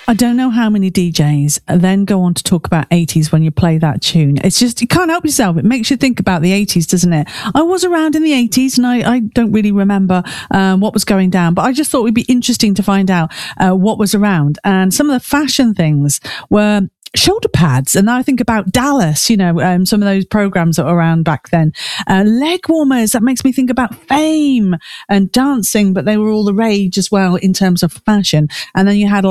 I don't know how many DJs then go on to talk about 80s when you play that tune. It's just, you can't help yourself. It makes you think about the 80s, doesn't it? I was around in the 80s and I don't really remember what was going down, but I just thought it would be interesting to find out what was around. And some of the fashion things were shoulder pads. And now I think about Dallas, some of those programs that were around back then. Leg warmers, that makes me think about Fame and dancing, but they were all the rage as well in terms of fashion. And then you had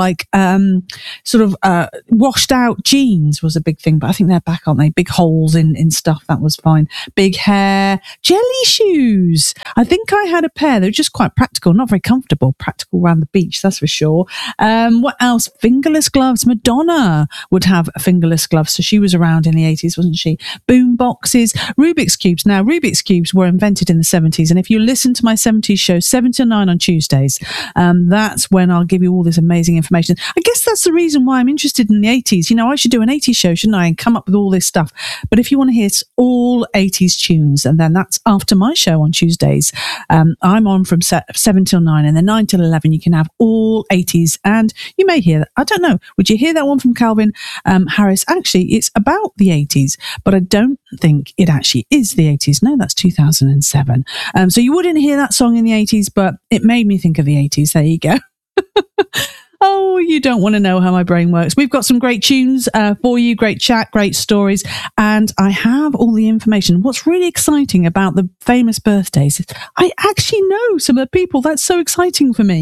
washed out jeans was a big thing, but I think they're back, aren't they? Big holes in stuff, that was fine. Big hair, jelly shoes. I think I had a pair. They were just quite practical, not very comfortable, practical around the beach, that's for sure. What else? Fingerless gloves. Madonna would have fingerless gloves, so she was around in the 80s, wasn't she? Boom boxes, Rubik's cubes. Now, Rubik's cubes were invented in the 70s, and if you listen to my 70s show 7 to 9 on Tuesdays, that's when I'll give you all this amazing information. I guess that's the reason why I'm interested in the 80s. I should do an 80s show, shouldn't I, and come up with all this stuff. But if you want to hear all 80s tunes, and then that's after my show on Tuesdays, I'm on from 7 till 9, and then 9 till 11 you can have all 80s, and you may hear that. I don't know, would you hear that one from Calvin Harris? Actually, it's about the 80s, but I don't think it actually is the 80s. No, that's 2007. So you wouldn't hear that song in the 80s, but it made me think of the 80s. There you go. Oh, you don't want to know how my brain works. We've got some great tunes for you, great chat, great stories, and I have all the information. What's really exciting about the famous birthdays is I actually know some of the people. That's so exciting for me.